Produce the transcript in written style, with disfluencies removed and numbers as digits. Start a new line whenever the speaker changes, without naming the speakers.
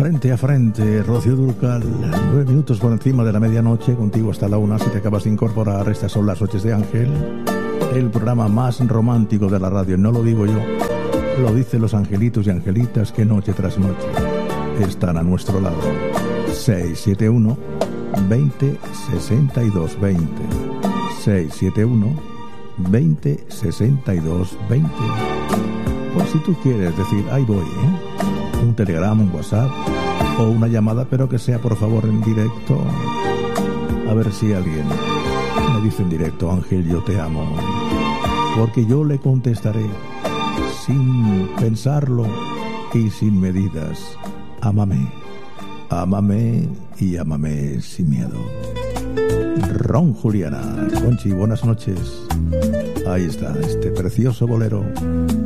Frente a frente, Rocío Dúrcal, 9 minutos por encima de la medianoche, contigo hasta la 1, si te acabas de incorporar. Estas son las Noches de Ángel, el programa más romántico de la radio. No lo digo yo, lo dicen los angelitos y angelitas que noche tras noche están a nuestro lado. 671 20 62 20 671 20 62 20. Por si tú quieres decir, ahí voy, un telegrama, un WhatsApp o una llamada, pero que sea por favor en directo. A ver si alguien me dice en directo: Ángel, yo te amo. Porque yo le contestaré sin pensarlo y sin medidas: ámame, ámame y ámame sin miedo. Ron Juliana. Conchi, buenas noches. Ahí está, este precioso bolero